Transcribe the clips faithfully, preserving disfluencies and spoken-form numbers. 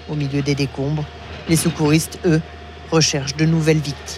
au milieu des décombres. Les secouristes, eux, recherchent de nouvelles victimes.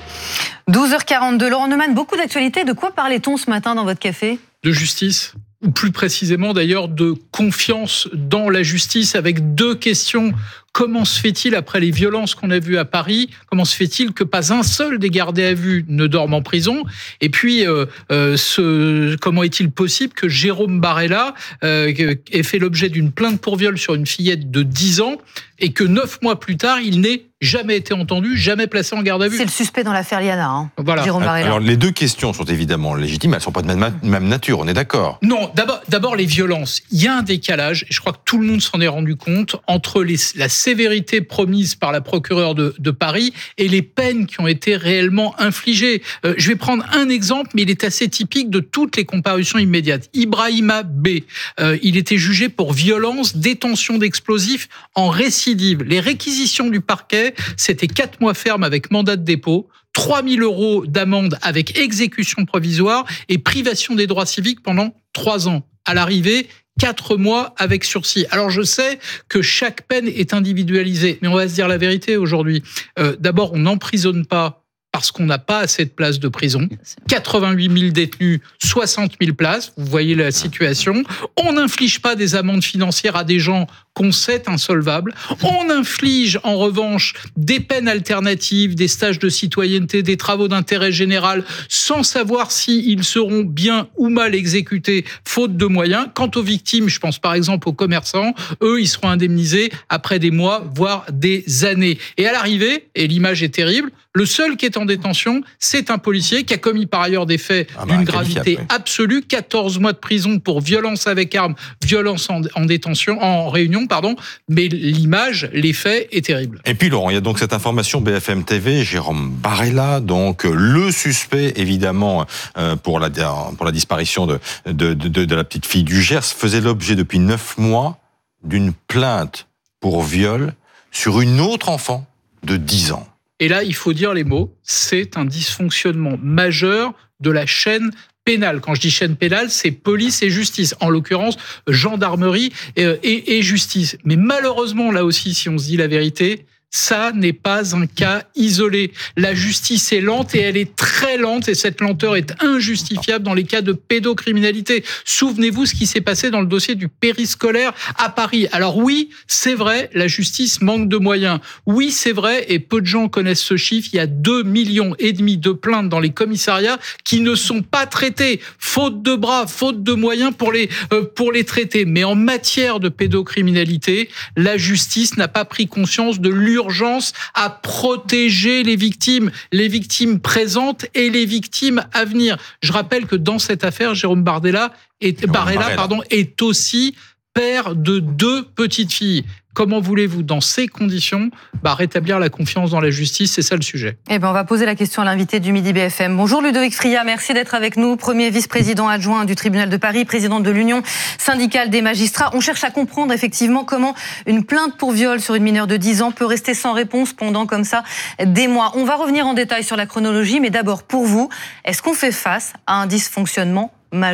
douze heures quarante-deux, Laurent Neumann, beaucoup d'actualités. De quoi parlait-on ce matin dans votre café ? De justice, ou plus précisément d'ailleurs de confiance dans la justice, avec deux questions. Comment se fait-il, après les violences qu'on a vues à Paris, comment se fait-il que pas un seul des gardés à vue ne dorme en prison ? Et puis, euh, euh, ce, comment est-il possible que Jérôme Barella euh, ait fait l'objet d'une plainte pour viol sur une fillette de dix ans et que neuf mois plus tard, il n'ait jamais été entendu, jamais placé en garde à vue ? C'est le suspect dans l'affaire Liana, hein, voilà. Jérôme Barella. Alors, les deux questions sont évidemment légitimes, elles ne sont pas de même, même nature, on est d'accord ? Non, d'abord, d'abord les violences. Il y a un décalage, et je crois que tout le monde s'en est rendu compte, entre les, la sévérité promise par la procureure de, de Paris et les peines qui ont été réellement infligées. Euh, je vais prendre un exemple, mais il est assez typique de toutes les comparutions immédiates. Ibrahima B, euh, il était jugé pour violence, détention d'explosifs en récidive. Les réquisitions du parquet, c'était quatre mois ferme avec mandat de dépôt, trois mille euros d'amende avec exécution provisoire et privation des droits civiques pendant trois ans. À l'arrivée, quatre mois avec sursis. Alors je sais que chaque peine est individualisée, mais on va se dire la vérité aujourd'hui. Euh, d'abord, on n'emprisonne pas parce qu'on n'a pas assez de places de prison. quatre-vingt-huit mille détenus, soixante mille places, vous voyez la situation. On n'inflige pas des amendes financières à des gens qu'on sait insolvables. On inflige en revanche des peines alternatives, des stages de citoyenneté, des travaux d'intérêt général, sans savoir s'ils seront bien ou mal exécutés, faute de moyens. Quant aux victimes, je pense par exemple aux commerçants, eux, ils seront indemnisés après des mois, voire des années. Et à l'arrivée, et l'image est terrible, le seul qui est en détention, c'est un policier qui a commis par ailleurs des faits ah bah, d'une gravité oui. absolue, quatorze mois de prison pour violence avec arme, violence en, en détention, en réunion, pardon. Mais l'image, les faits est terrible. Et puis Laurent, il y a donc cette information B F M T V, Jérôme Barella, donc le suspect évidemment pour la pour la disparition de de de, de la petite fille du Gers, faisait l'objet depuis neuf mois d'une plainte pour viol sur une autre enfant de dix ans. Et là, il faut dire les mots, c'est un dysfonctionnement majeur de la chaîne pénale. Quand je dis chaîne pénale, c'est police et justice. En l'occurrence, gendarmerie et, et, et justice. Mais malheureusement, là aussi, si on se dit la vérité, ça n'est pas un cas isolé. La justice est lente et elle est très lente et cette lenteur est injustifiable dans les cas de pédocriminalité. Souvenez-vous ce qui s'est passé dans le dossier du périscolaire à Paris. Alors oui, c'est vrai, la justice manque de moyens. Oui, c'est vrai, et peu de gens connaissent ce chiffre, il y a deux millions et demi de plaintes dans les commissariats qui ne sont pas traitées, faute de bras, faute de moyens pour les, euh, pour les traiter. Mais en matière de pédocriminalité, la justice n'a pas pris conscience de l'urgence urgence à protéger les victimes, les victimes présentes et les victimes à venir. Je rappelle que dans cette affaire, Jérôme Bardella est, Barella, Barella. Pardon, est aussi père de deux petites filles. Comment voulez-vous, dans ces conditions, bah, rétablir la confiance dans la justice ? C'est ça le sujet. Eh ben, on va poser la question à l'invité du Midi B F M. Bonjour Ludovic Friat, merci d'être avec nous. Premier vice-président adjoint du tribunal de Paris, président de l'Union syndicale des magistrats. On cherche à comprendre effectivement comment une plainte pour viol sur une mineure de dix ans peut rester sans réponse pendant comme ça des mois. On va revenir en détail sur la chronologie, mais d'abord pour vous, est-ce qu'on fait face à un dysfonctionnement majeur ?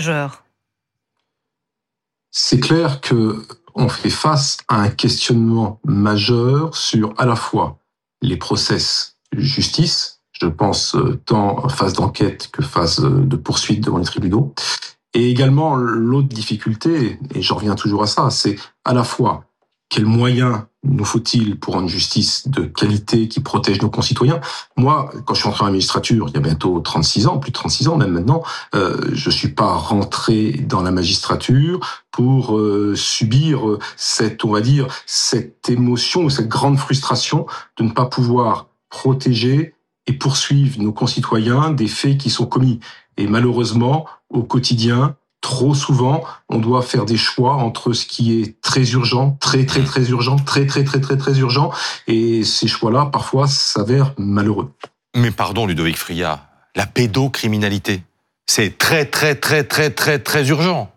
C'est clair que on fait face à un questionnement majeur sur à la fois les process justice, je pense tant phase d'enquête que phase de poursuite devant les tribunaux, et également l'autre difficulté, et j'en reviens toujours à ça, c'est à la fois quels moyens nous faut-il pour une justice de qualité qui protège nos concitoyens ? Moi, quand je suis entré en magistrature, il y a bientôt trente-six ans, plus de trente-six ans même maintenant, euh, je suis pas rentré dans la magistrature pour euh, subir cette, on va dire, cette émotion, cette grande frustration de ne pas pouvoir protéger et poursuivre nos concitoyens des faits qui sont commis. Et malheureusement, au quotidien, trop souvent, on doit faire des choix entre ce qui est très urgent, très très très urgent, très très très très très urgent, et ces choix-là, parfois, s'avèrent malheureux. Mais pardon, Ludovic Friat, la pédocriminalité, c'est très très très très très très urgent.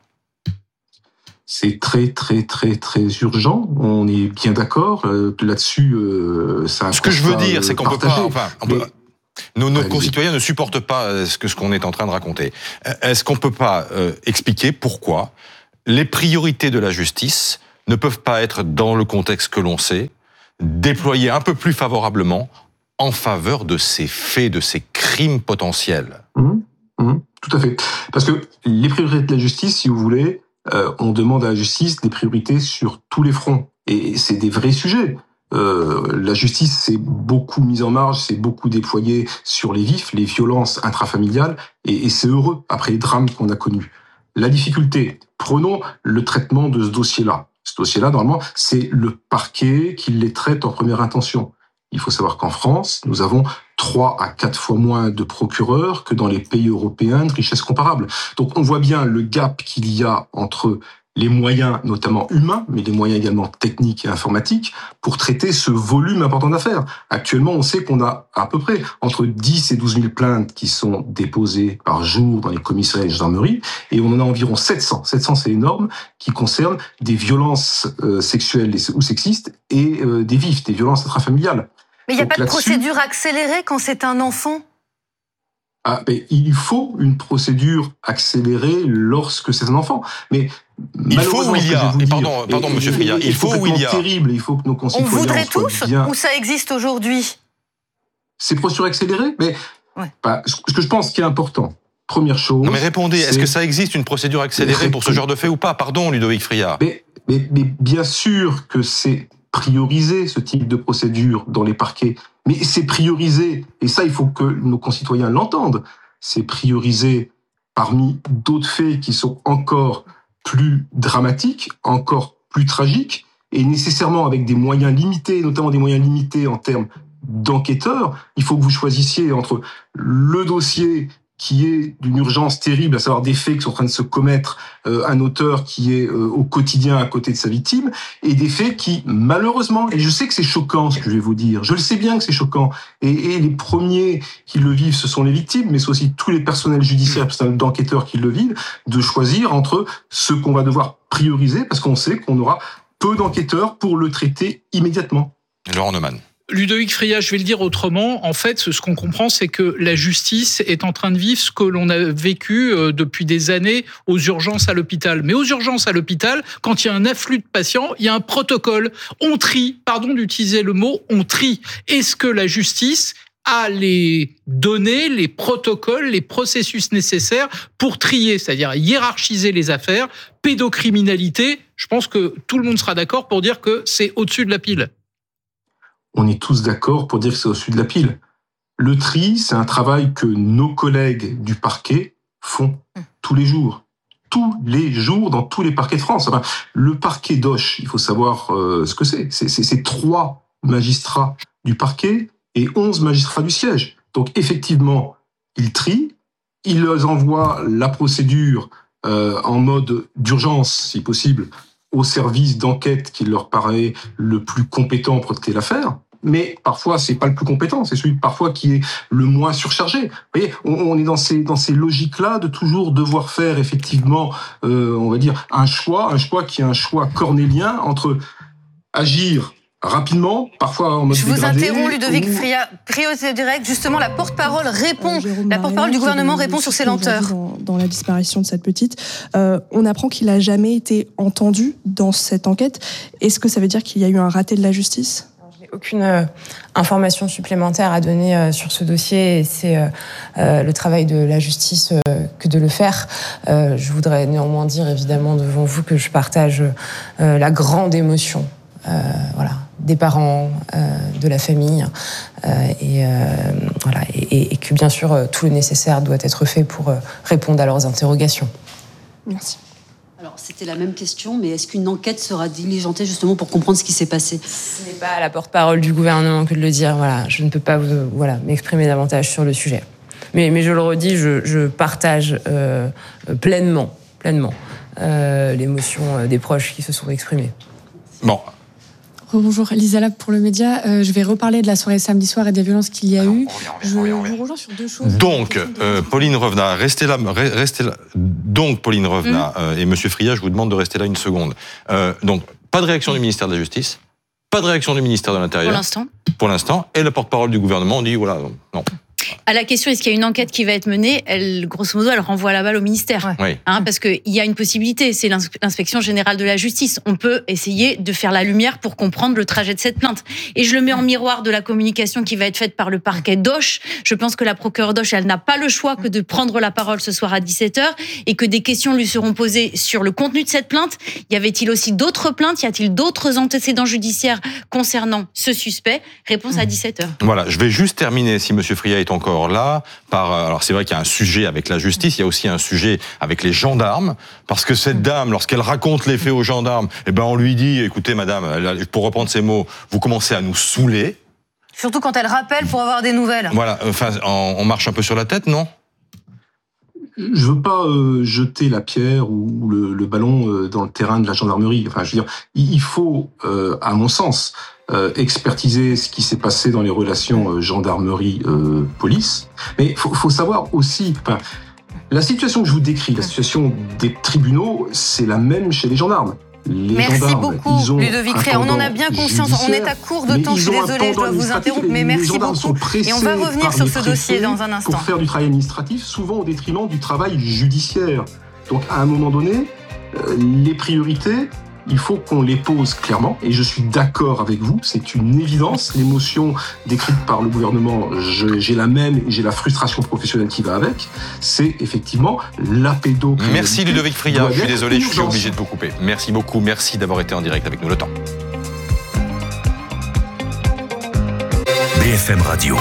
C'est très très très très urgent. On est bien d'accord euh, là-dessus. Euh, c'est un ce que je veux dire, c'est qu'on partagé. peut pas. Enfin, on peut, Nos, nos concitoyens ne supportent pas ce que ce qu'on est en train de raconter. Est-ce qu'on peut pas euh, expliquer pourquoi les priorités de la justice ne peuvent pas être, dans le contexte que l'on sait, déployée un peu plus favorablement en faveur de ces faits, de ces crimes potentiels. Mmh, mmh, tout à fait. Parce que les priorités de la justice, si vous voulez, euh, on demande à la justice des priorités sur tous les fronts. Et c'est des vrais sujets. Euh, la justice s'est beaucoup mise en marge, s'est beaucoup déployée sur les vifs, les violences intrafamiliales, et, et c'est heureux après les drames qu'on a connus. La difficulté, prenons le traitement de ce dossier-là. Ce dossier-là, normalement, c'est le parquet qui les traite en première intention. Il faut savoir qu'en France, nous avons trois à quatre fois moins de procureurs que dans les pays européens de richesse comparable. Donc on voit bien le gap qu'il y a entre les moyens, notamment humains, mais les moyens également techniques et informatiques, pour traiter ce volume important d'affaires. Actuellement, on sait qu'on a à peu près entre dix et douze mille plaintes qui sont déposées par jour dans les commissariats et les gendarmeries, et on en a environ sept cents, sept cents c'est énorme, qui concernent des violences euh, sexuelles ou sexistes et euh, des vifs, des violences intrafamiliales. Mais il n'y a Donc pas de procédure accélérée quand c'est un enfant ? Ah, mais il faut une procédure accélérée lorsque c'est un enfant. Mais il faut ou il y a, et pardon, pardon, et, Monsieur Fria, il faut ou il y a. Terrible, il faut que nos concitoyens. On voudrait tous, bien... ou ça existe aujourd'hui ? Ces procédures accélérées, mais ouais. bah, ce que je pense qui est important. Première chose. Non mais répondez, est-ce que ça existe une procédure accélérée pour ce genre de fait ou pas ? Pardon, Ludovic Fria. Mais, mais, mais bien sûr que c'est prioriser ce type de procédure dans les parquets. Mais c'est priorisé, et ça, il faut que nos concitoyens l'entendent, c'est priorisé parmi d'autres faits qui sont encore plus dramatiques, encore plus tragiques, et nécessairement avec des moyens limités, notamment des moyens limités en termes d'enquêteurs. Il faut que vous choisissiez entre le dossier qui est d'une urgence terrible, à savoir des faits qui sont en train de se commettre, euh, un auteur qui est euh, au quotidien à côté de sa victime, et des faits qui, malheureusement, et je sais que c'est choquant ce que je vais vous dire, je le sais bien que c'est choquant, et, et les premiers qui le vivent, ce sont les victimes, mais c'est aussi tous les personnels judiciaires, personnels d'enquêteurs qui le vivent, de choisir entre ce qu'on va devoir prioriser, parce qu'on sait qu'on aura peu d'enquêteurs pour le traiter immédiatement. Laurent Neumann. Ludovic Fria, je vais le dire autrement. En fait, ce qu'on comprend, c'est que la justice est en train de vivre ce que l'on a vécu depuis des années aux urgences à l'hôpital. Mais aux urgences à l'hôpital, quand il y a un afflux de patients, il y a un protocole. On trie, pardon d'utiliser le mot, on trie. Est-ce que la justice a les données, les protocoles, les processus nécessaires pour trier, c'est-à-dire hiérarchiser les affaires, pédocriminalité? Je pense que tout le monde sera d'accord pour dire que c'est au-dessus de la pile. On est tous d'accord pour dire que c'est au-dessus de la pile. Le tri, c'est un travail que nos collègues du parquet font tous les jours. Tous les jours dans tous les parquets de France. Enfin, le parquet d'Auch, il faut savoir euh, ce que c'est. C'est, c'est. c'est trois magistrats du parquet et onze magistrats du siège. Donc effectivement, ils trient, ils leur envoient la procédure euh, en mode d'urgence, si possible, au service d'enquête qui leur paraît le plus compétent pour traiter l'affaire. Mais parfois, c'est pas le plus compétent, c'est celui parfois qui est le moins surchargé. Vous voyez, on, on est dans ces dans ces logiques-là de toujours devoir faire effectivement, euh, on va dire un choix, un choix qui est un choix cornélien entre agir rapidement, parfois en mode Je vous dégradé, interromps, Ludovic ou... Fria. Priorité directe, justement, la porte-parole répond. Euh, la porte-parole du gouvernement répond sur ces lenteurs. Dans, dans la disparition de cette petite, euh, on apprend qu'il n'a jamais été entendu dans cette enquête. Est-ce que ça veut dire qu'il y a eu un raté de la justice ? Je n'ai aucune euh, information supplémentaire à donner euh, sur ce dossier. Et c'est euh, euh, le travail de la justice euh, que de le faire. Euh, je voudrais néanmoins dire, évidemment, devant vous, que je partage euh, la grande émotion. Euh, voilà, des parents, euh, de la famille, euh, et, euh, voilà, et, et que bien sûr euh, tout le nécessaire doit être fait pour euh, répondre à leurs interrogations. Merci. Alors c'était la même question, mais est-ce qu'une enquête sera diligentée justement pour comprendre ce qui s'est passé ? Ce n'est pas à la porte-parole du gouvernement que de le dire. Voilà, je ne peux pas vous, voilà, m'exprimer davantage sur le sujet. Mais, mais je le redis, je, je partage euh, pleinement, pleinement euh, l'émotion des proches qui se sont exprimés. Bon. Bonjour, Lisa Lab pour le média. Euh, je vais reparler de la soirée samedi soir et des violences qu'il y a eu. Je vous rejoins sur deux choses. Donc, euh, Pauline Revenat, restez là, restez là. Donc, Pauline Revenat mmh. euh, et Monsieur Fria, je vous demande de rester là une seconde. Euh, donc, pas de réaction du ministère de la Justice, pas de réaction du ministère de l'Intérieur. Pour l'instant. Pour l'instant. Et le porte-parole du gouvernement dit, voilà, non. À la question, est-ce qu'il y a une enquête qui va être menée, elle, grosso modo, elle renvoie la balle au ministère. Oui. Hein, parce qu'il y a une possibilité, c'est l'inspection générale de la justice. On peut essayer de faire la lumière pour comprendre le trajet de cette plainte. Et je le mets en miroir de la communication qui va être faite par le parquet d'Auch. Je pense que la procureure d'Auch, elle n'a pas le choix que de prendre la parole ce soir à dix-sept heures et que des questions lui seront posées sur le contenu de cette plainte. Y avait-il aussi d'autres plaintes? Y a-t-il d'autres antécédents judiciaires concernant ce suspect? Réponse à dix-sept heures. Voilà, je vais juste terminer, si M. Friat est encore là, par... Alors c'est vrai qu'il y a un sujet avec la justice, il y a aussi un sujet avec les gendarmes, parce que cette dame, lorsqu'elle raconte les faits aux gendarmes, eh ben on lui dit, écoutez madame, pour reprendre ces mots, vous commencez à nous saouler. Surtout quand elle rappelle pour avoir des nouvelles. Voilà, enfin, on marche un peu sur la tête, non ? Je veux pas euh, jeter la pierre ou le, le ballon euh, dans le terrain de la gendarmerie. Enfin, je veux dire, il faut, euh, à mon sens, euh, expertiser ce qui s'est passé dans les relations euh, gendarmerie-police. Euh, Mais faut, faut savoir aussi, enfin, la situation que je vous décris, la situation des tribunaux, c'est la même chez les gendarmes. Les merci beaucoup, Ludovic Friat. On en a bien conscience. On est à court de temps. Je suis désolée, je dois vous interrompre, mais merci beaucoup. Et on va revenir sur ce dossier dans un instant. Pour faire du travail administratif, souvent au détriment du travail judiciaire. Donc, à un moment donné, euh, les priorités, il faut qu'on les pose clairement. Et je suis d'accord avec vous, c'est une évidence. L'émotion décrite par le gouvernement, je, j'ai la même et j'ai la frustration professionnelle qui va avec. C'est effectivement la pédocriminalité. Merci Ludovic Friat. Je suis désolé, je suis obligé de vous couper. Merci beaucoup. Merci d'avoir été en direct avec nous. Le temps. B F M Radio.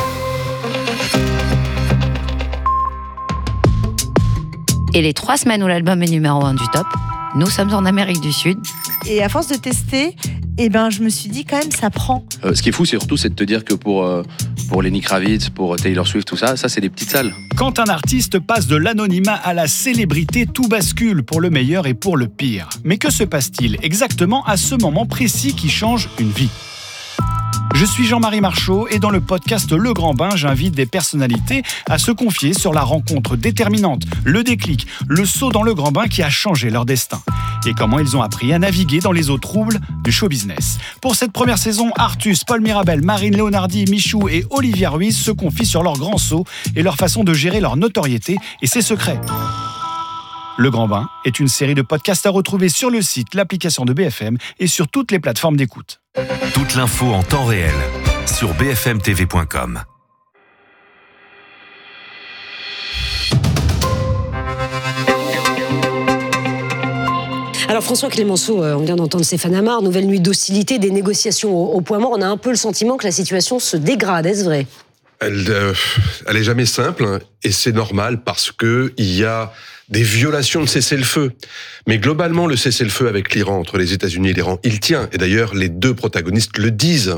Et les trois semaines où l'album est numéro un du top, nous sommes en Amérique du Sud. Et à force de tester, eh ben, je me suis dit quand même, ça prend. Euh, ce qui est fou, c'est surtout c'est de te dire que pour, euh, pour Lenny Kravitz, pour Taylor Swift, tout ça, ça c'est des petites salles. Quand un artiste passe de l'anonymat à la célébrité, tout bascule pour le meilleur et pour le pire. Mais que se passe-t-il exactement à ce moment précis qui change une vie ? Je suis Jean-Marie Marchot et dans le podcast Le Grand Bain, j'invite des personnalités à se confier sur la rencontre déterminante, le déclic, le saut dans le grand bain qui a changé leur destin et comment ils ont appris à naviguer dans les eaux troubles du show business. Pour cette première saison, Artus, Paul Mirabel, Marine Leonardi, Michou et Olivia Ruiz se confient sur leur grand saut et leur façon de gérer leur notoriété et ses secrets. Le Grand Bain est une série de podcasts à retrouver sur le site, l'application de B F M et sur toutes les plateformes d'écoute. Toute l'info en temps réel sur b f m t v point com. Alors François Clémenceau, on vient d'entendre Stéphane Amar, nouvelle nuit d'hostilité, des négociations au, au point mort. On a un peu le sentiment que la situation se dégrade, est-ce vrai ? Elle, euh, elle est jamais simple, hein, et c'est normal parce que il y a des violations de cessez-le-feu. Mais globalement, le cessez-le-feu avec l'Iran, entre les États-Unis et l'Iran, il tient. Et d'ailleurs, les deux protagonistes le disent.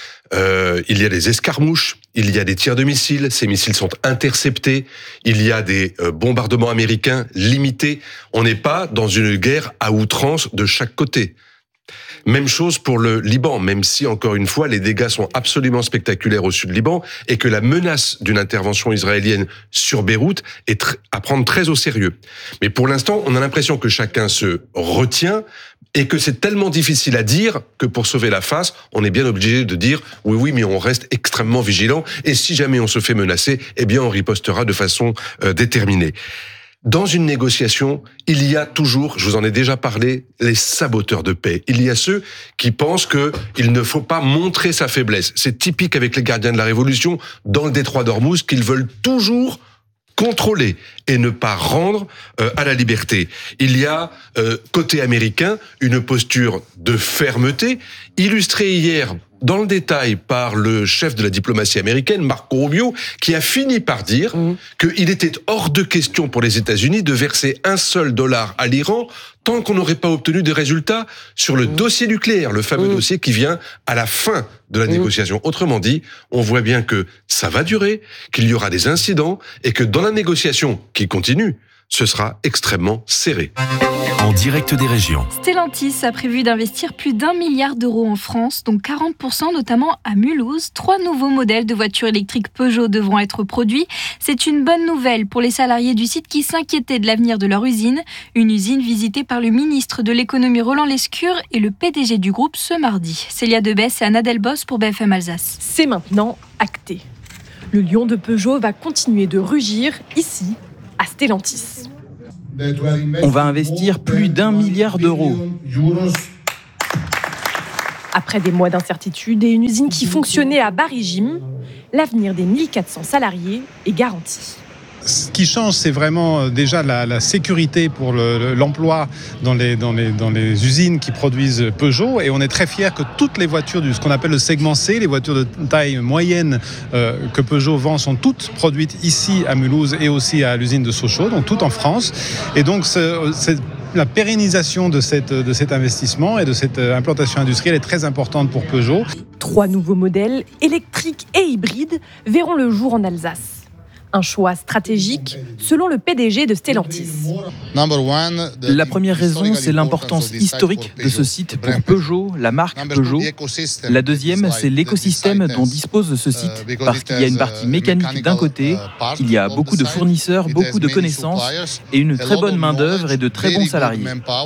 Euh, il y a des escarmouches, il y a des tirs de missiles, ces missiles sont interceptés, il y a des euh, bombardements américains limités. On n'est pas dans une guerre à outrance de chaque côté. Même chose pour le Liban, même si, encore une fois, les dégâts sont absolument spectaculaires au sud du Liban et que la menace d'une intervention israélienne sur Beyrouth est tr- à prendre très au sérieux. Mais pour l'instant, on a l'impression que chacun se retient et que c'est tellement difficile à dire que pour sauver la face, on est bien obligé de dire oui, oui, mais on reste extrêmement vigilant et si jamais on se fait menacer, eh bien, on ripostera de façon euh, déterminée. Dans une négociation, il y a toujours, je vous en ai déjà parlé, les saboteurs de paix. Il y a ceux qui pensent qu'il ne faut pas montrer sa faiblesse. C'est typique avec les gardiens de la Révolution dans le détroit d'Ormuz qu'ils veulent toujours contrôler et ne pas rendre euh, à la liberté. Il y a, euh, côté américain, une posture de fermeté, illustrée hier dans le détail par le chef de la diplomatie américaine, Marco Rubio, qui a fini par dire mmh. qu'il était hors de question pour les États-Unis de verser un seul dollar à l'Iran tant qu'on n'aurait pas obtenu des résultats sur le mmh. dossier nucléaire, le fameux mmh. dossier qui vient à la fin de la mmh. négociation. Autrement dit, on voit bien que ça va durer, qu'il y aura des incidents et que dans la négociation qui continue, ce sera extrêmement serré. En direct des régions. Stellantis a prévu d'investir plus d'un milliard d'euros en France, dont quarante pour cent notamment à Mulhouse. Trois nouveaux modèles de voitures électriques Peugeot devront être produits. C'est une bonne nouvelle pour les salariés du site qui s'inquiétaient de l'avenir de leur usine. Une usine visitée par le ministre de l'économie Roland Lescure et le P D G du groupe ce mardi. Célia Debesse et Anna Delbos pour B F M Alsace. C'est maintenant acté. Le lion de Peugeot va continuer de rugir ici, à Stellantis. On va investir plus d'un milliard d'euros. Après des mois d'incertitude et une usine qui fonctionnait à bas régime, l'avenir des mille quatre cents salariés est garanti. Ce qui change, c'est vraiment déjà la, la sécurité pour le, l'emploi dans les, dans, les, dans les usines qui produisent Peugeot. Et on est très fiers que toutes les voitures de ce qu'on appelle le segment C, les voitures de taille moyenne euh, que Peugeot vend, sont toutes produites ici à Mulhouse et aussi à l'usine de Sochaux, donc toutes en France. Et donc, ce, c'est la pérennisation de, cette, de cet investissement et de cette implantation industrielle est très importante pour Peugeot. Trois nouveaux modèles, électriques et hybrides, verront le jour en Alsace. Un choix stratégique, selon le P D G de Stellantis. La première raison, c'est l'importance historique de ce site pour Peugeot, la marque Peugeot. La deuxième, c'est l'écosystème dont dispose ce site, parce qu'il y a une partie mécanique d'un côté, il y a beaucoup de fournisseurs, beaucoup de connaissances et une très bonne main-d'œuvre et de très bons salariés.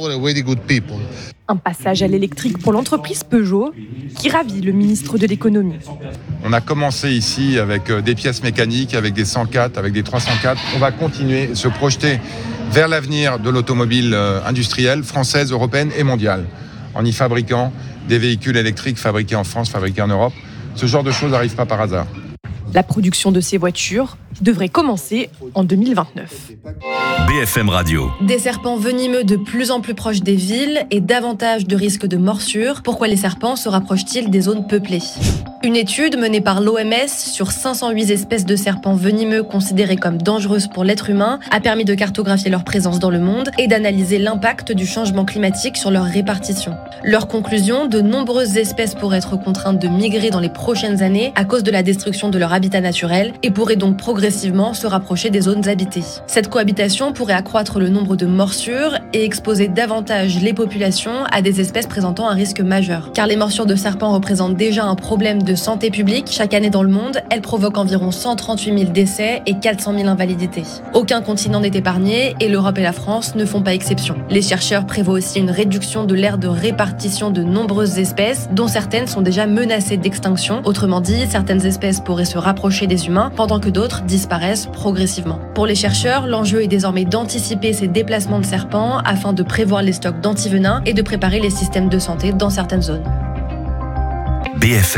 Un passage à l'électrique pour l'entreprise Peugeot, qui ravit le ministre de l'économie. On a commencé ici avec des pièces mécaniques, avec des cent quatre, avec des trois cent quatre. On va continuer, se projeter vers l'avenir de l'automobile industrielle, française, européenne et mondiale, en y fabriquant des véhicules électriques fabriqués en France, fabriqués en Europe. Ce genre de choses n'arrive pas par hasard. La production de ces voitures devrait commencer en deux mille vingt-neuf. B F M Radio. Des serpents venimeux de plus en plus proches des villes et davantage de risques de morsure. Pourquoi les serpents se rapprochent-ils des zones peuplées ? Une étude menée par l'O M S sur cinq cent huit espèces de serpents venimeux considérées comme dangereuses pour l'être humain a permis de cartographier leur présence dans le monde et d'analyser l'impact du changement climatique sur leur répartition. Leur conclusion, de nombreuses espèces pourraient être contraintes de migrer dans les prochaines années à cause de la destruction de leur habitat naturel et pourraient donc progressivement se rapprocher des zones habitées. Cette cohabitation pourrait accroître le nombre de morsures et exposer davantage les populations à des espèces présentant un risque majeur. Car les morsures de serpents représentent déjà un problème de santé publique. Chaque année dans le monde, elles provoquent environ cent trente-huit mille décès et quatre cent mille invalidités. Aucun continent n'est épargné et l'Europe et la France ne font pas exception. Les chercheurs prévoient aussi une réduction de l'aire de répartition de nombreuses espèces, dont certaines sont déjà menacées d'extinction. Autrement dit, certaines espèces pourraient se rapprocher des humains, pendant que d'autres disparaissent progressivement. Pour les chercheurs, l'enjeu est désormais d'anticiper ces déplacements de serpents afin de prévoir les stocks d'antivenins et de préparer les systèmes de santé dans certaines zones. B F M